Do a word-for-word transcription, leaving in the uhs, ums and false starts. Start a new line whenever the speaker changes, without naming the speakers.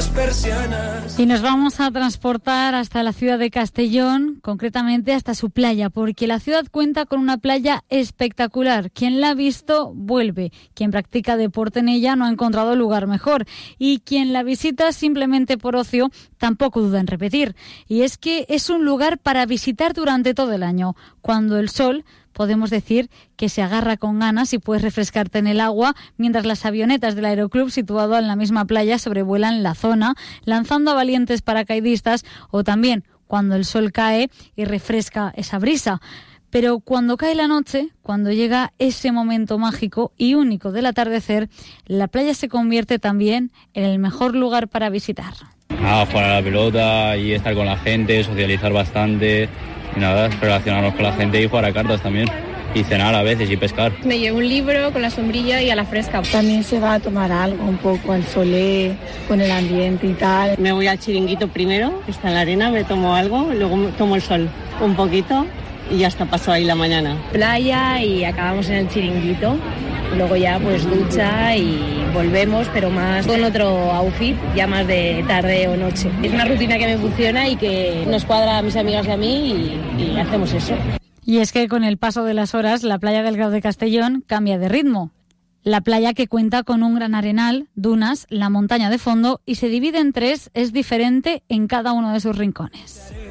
las persianas.
Y nos vamos a transportar hasta la ciudad de Castellón, concretamente hasta su playa, porque la ciudad cuenta con una playa espectacular. Quien la ha visto, vuelve. Quien practica deporte en ella no ha encontrado lugar mejor. Y quien la visita simplemente por ocio, tampoco duda en repetir. Y es que es un lugar para visitar durante todo el año. Cuando el sol, podemos decir que se agarra con ganas y puedes refrescarte en el agua mientras las avionetas del aeroclub situado en la misma playa sobrevuelan la zona, lanzando a valientes paracaidistas, o también cuando el sol cae y refresca esa brisa. Pero cuando cae la noche, cuando llega ese momento mágico y único del atardecer, la playa se convierte también en el mejor lugar para visitar.
Ah, jugar a la pelota y estar con la gente, socializar bastante y nada, relacionarnos con la gente y jugar a cartas también. Y cenar a veces y pescar.
Me llevo un libro con la sombrilla y a la fresca.
También se va a tomar algo, un poco al solé, con el ambiente y tal.
Me voy al chiringuito primero, está en la arena, me tomo algo, luego tomo el sol un poquito y ya está, paso ahí la mañana.
Playa y acabamos en el chiringuito. Luego ya pues ducha y volvemos, pero más con otro outfit, ya más de tarde o noche. Es una rutina que me funciona y que nos cuadra a mis amigas y a mí y, y hacemos eso.
Y es que con el paso de las horas, la playa del Grau de Castellón cambia de ritmo. La playa, que cuenta con un gran arenal, dunas, la montaña de fondo y se divide en tres, es diferente en cada uno de sus rincones.